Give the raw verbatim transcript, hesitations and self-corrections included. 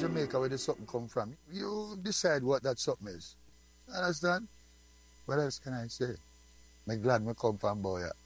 Jamaica where the something come from. You decide what that something is. Understand? What else can I say? I'm glad me come from Boya.